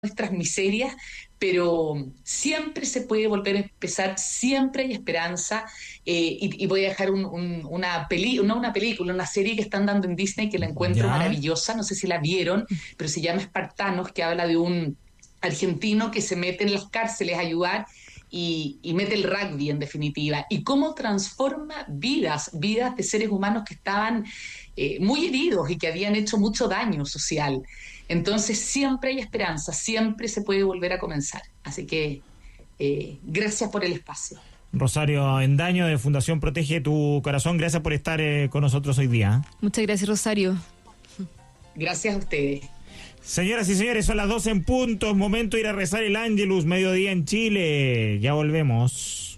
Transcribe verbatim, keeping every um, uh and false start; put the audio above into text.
nuestras miserias, pero siempre se puede volver a empezar, siempre hay esperanza. Eh, y, y voy a dejar un, un, una peli, no una película, una serie que están dando en Disney que la encuentro ¿Ya? maravillosa, no sé si la vieron, pero se llama Espartanos, que habla de un argentino que se mete en las cárceles a ayudar y, y mete el rugby en definitiva, y cómo transforma vidas, vidas de seres humanos que estaban eh, muy heridos y que habían hecho mucho daño social. Entonces siempre hay esperanza, siempre se puede volver a comenzar. Así que eh, gracias por el espacio. Rosario Endaño de Fundación Protege tu Corazón, gracias por estar eh, con nosotros hoy día. Muchas gracias, Rosario. Gracias a ustedes. Señoras y señores, son las doce en punto, momento de ir a rezar el Ángelus, mediodía en Chile. Ya volvemos.